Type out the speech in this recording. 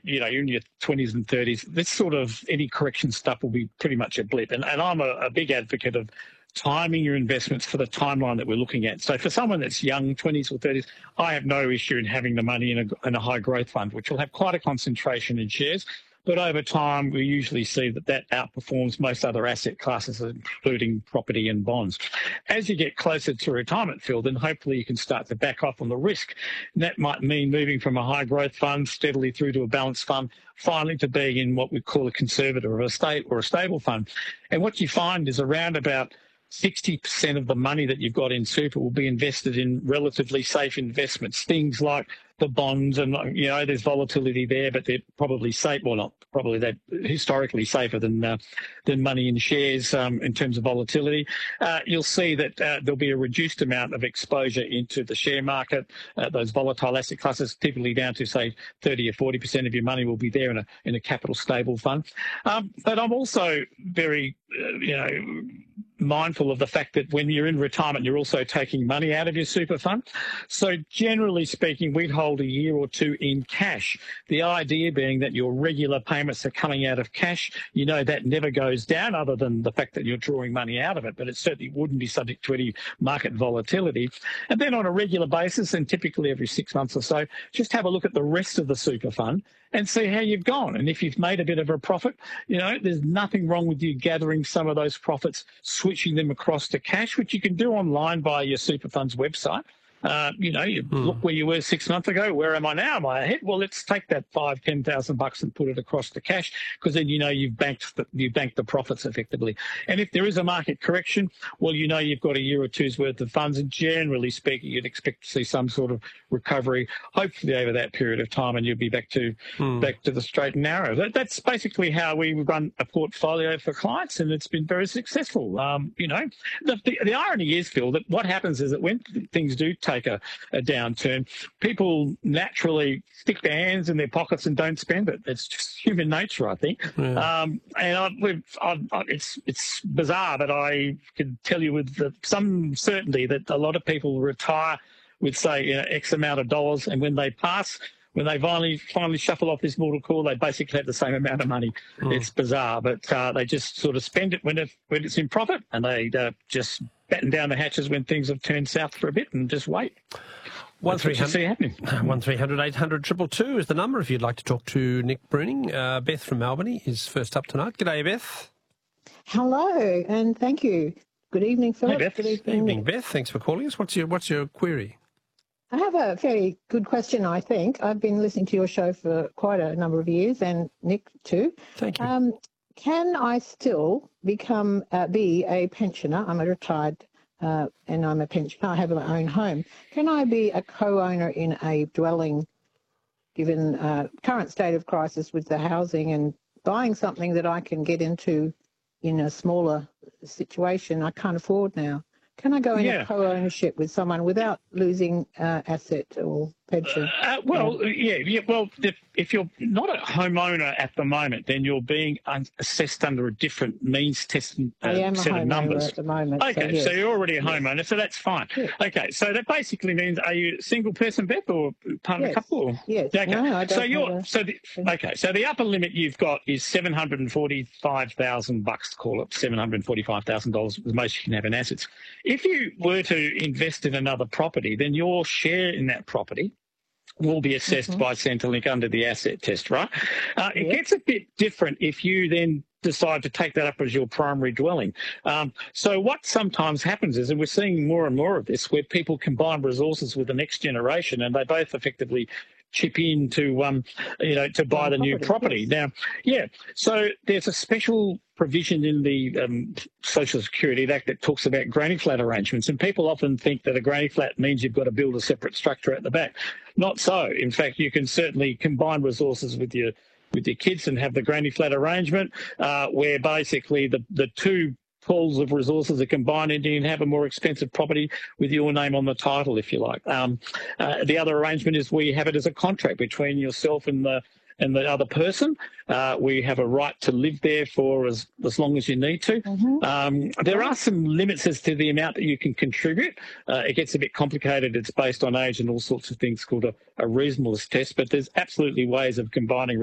you're in your 20s and 30s, this sort of any correction stuff will be pretty much a blip. And I'm a big advocate of timing your investments for the timeline that we're looking at. So for someone that's young, 20s or 30s, I have no issue in having the money in a high growth fund, which will have quite a concentration in shares. But over time, we usually see that outperforms most other asset classes, including property and bonds. As you get closer to retirement, Phil, then hopefully you can start to back off on the risk. And that might mean moving from a high growth fund steadily through to a balanced fund, finally to being in what we call a conservative or a stable fund. And what you find is around about 60% of the money that you've got in super will be invested in relatively safe investments, things like the bonds, and there's volatility there, but they're probably safe. Well, not probably, they're historically safer than money in shares in terms of volatility. You'll see that there'll be a reduced amount of exposure into the share market. Those volatile asset classes, typically down to say 30 or 40% of your money will be there in a capital stable fund. But I'm also very mindful of the fact that when you're in retirement, you're also taking money out of your super fund. So generally speaking, we'd hold a year or two in cash. The idea being that your regular payments are coming out of cash. That never goes down other than the fact that you're drawing money out of it, but it certainly wouldn't be subject to any market volatility. And then on a regular basis, and typically every 6 months or so, just have a look at the rest of the super fund and see how you've gone. And if you've made a bit of a profit, there's nothing wrong with you gathering some of those profits, switching them across to cash, which you can do online via your super fund's website. You look where you were 6 months ago. Where am I now? Am I ahead? Well, let's take that $5,000-10,000 and put it across to cash, because then you've banked the profits effectively. And if there is a market correction, well, you've got a year or two's worth of funds, and generally speaking, you'd expect to see some sort of recovery, hopefully over that period of time, and you'll be back to the straight and narrow. That's basically how we run a portfolio for clients, and it's been very successful. The irony is, Phil, that what happens is that when things do take a downturn, people naturally stick their hands in their pockets and don't spend it. It's just human nature, I think. Yeah. It's bizarre that I can tell you with some certainty that a lot of people retire with, say, X amount of dollars, and when they pass, when they finally shuffle off this mortal coil, they basically have the same amount of money. It's bizarre, but they just sort of spend it when it's in profit, and they just batten down the hatches when things have turned south for a bit and just wait. 1300 800 222 is the number if you'd like to talk to Nick Bruning. Beth from Albany is first up tonight. G'day, Beth. Hello, and thank you. Good evening, Philip. Hey, Beth. Good evening, Beth. Thanks for calling us. What's your query? I have a fairly good question, I think. I've been listening to your show for quite a number of years, and Nick too. Thank you. Can I still be a pensioner? I'm a retired and I'm a pensioner. I have my own home. Can I be a co-owner in a dwelling, given current state of crisis with the housing, and buying something that I can get into in a smaller situation I can't afford now? Can I go in a co-ownership with someone without losing asset or pension? Well, if you're not a homeowner at the moment, then you're being assessed under a different means testing set of numbers. At the moment. Okay, so you're already a homeowner, so that's fine. Yeah. Okay, so that basically means, are you a single person, Beth, or part of a couple? Or? Yes. Okay. No, I don't. So the upper limit you've got is $745,000, call it $745,000, the most you can have in assets. If you were to invest in another property, then your share in that property will be assessed by Centrelink under the asset test, right? It gets a bit different if you then decide to take that up as your primary dwelling. So what sometimes happens is, and we're seeing more and more of this, where people combine resources with the next generation, and they both effectively chip in to buy the new property. Now, so there's a special provision in the Social Security Act that talks about granny flat arrangements, and people often think that a granny flat means you've got to build a separate structure at the back. Not so. In fact, you can certainly combine resources with your kids and have the granny flat arrangement, where basically the two pools of resources are combined, and you can have a more expensive property with your name on the title, if you like. The other arrangement is we have it as a contract between yourself and the other person. We have a right to live there for as long as you need to. There are some limits as to the amount that you can contribute. It gets a bit complicated. It's based on age and all sorts of things, called a reasonableness test, but there's absolutely ways of combining